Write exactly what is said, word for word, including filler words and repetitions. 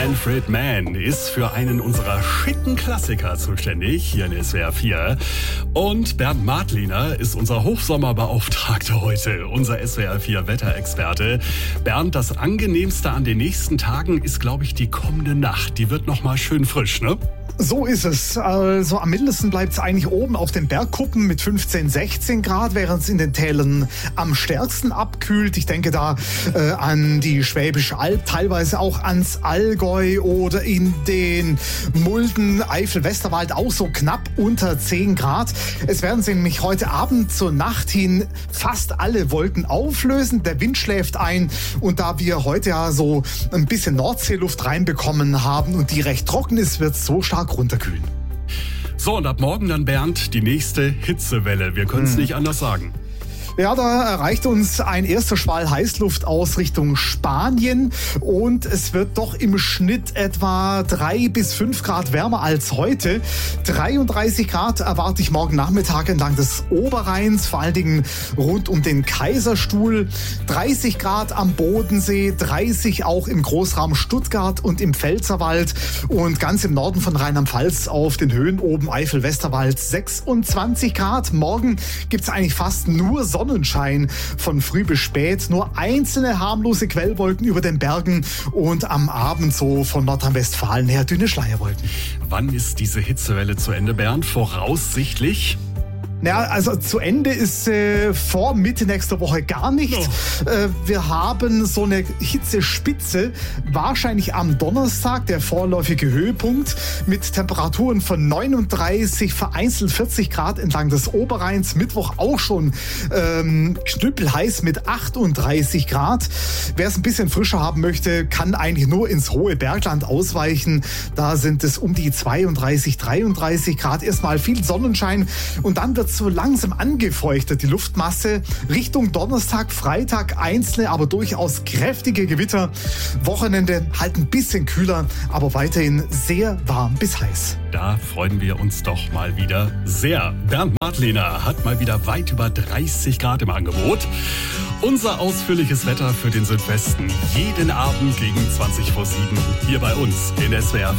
Manfred Mann ist für einen unserer schicken Klassiker zuständig, hier in S W R vier. Und Bernd Martliner ist unser Hochsommerbeauftragter heute, unser S W R vier Wetterexperte. Bernd, das Angenehmste an den nächsten Tagen ist, glaube ich, die kommende Nacht. Die wird noch mal schön frisch, ne? So ist es. Also am mildesten bleibt es eigentlich oben auf den Bergkuppen mit fünfzehn, sechzehn Grad, während es in den Tälern am stärksten abkühlt. Ich denke da äh, an die Schwäbische Alb, teilweise auch ans Allgäu oder in den Mulden, Eifel, Westerwald auch so knapp unter zehn Grad. Es werden sich nämlich heute Abend zur Nacht hin fast alle Wolken auflösen. Der Wind schläft ein und da wir heute ja so ein bisschen Nordseeluft reinbekommen haben und die recht trocken ist, wird es so stark runterkühlen. So, und ab morgen dann, Bernd, die nächste Hitzewelle. Wir können es hm. nicht anders sagen. Ja, da erreicht uns ein erster Schwall Heißluft aus Richtung Spanien und es wird doch im Schnitt etwa drei bis fünf Grad wärmer als heute. dreiunddreißig Grad erwarte ich morgen Nachmittag entlang des Oberrheins, vor allen Dingen rund um den Kaiserstuhl. dreißig Grad am Bodensee, dreißig auch im Großraum Stuttgart und im Pfälzerwald und ganz im Norden von Rheinland-Pfalz auf den Höhen oben Eifel-Westerwald sechsundzwanzig Grad. Morgen gibt's eigentlich fast nur Sonne. Sonnenschein von früh bis spät, nur einzelne harmlose Quellwolken über den Bergen und am Abend so von Nordrhein-Westfalen her dünne Schleierwolken. Wann ist diese Hitzewelle zu Ende, Bernd? Voraussichtlich? Ja, also zu Ende ist äh, vor Mitte nächster Woche gar nicht. Oh. Äh, wir haben so eine Hitzespitze, wahrscheinlich am Donnerstag, der vorläufige Höhepunkt, mit Temperaturen von neununddreißig, vereinzelt vierzig Grad entlang des Oberrheins. Mittwoch auch schon ähm, knüppelheiß mit achtunddreißig Grad. Wer es ein bisschen frischer haben möchte, kann eigentlich nur ins hohe Bergland ausweichen. Da sind es um die zweiunddreißig, dreiunddreißig Grad. Erstmal viel Sonnenschein und dann wird so langsam angefeuchtet, die Luftmasse. Richtung Donnerstag, Freitag einzelne, aber durchaus kräftige Gewitter. Wochenende halt ein bisschen kühler, aber weiterhin sehr warm bis heiß. Da freuen wir uns doch mal wieder sehr. Bernd Martliner hat mal wieder weit über dreißig Grad im Angebot. Unser ausführliches Wetter für den Südwesten jeden Abend gegen zwanzig vor sieben hier bei uns in S W R.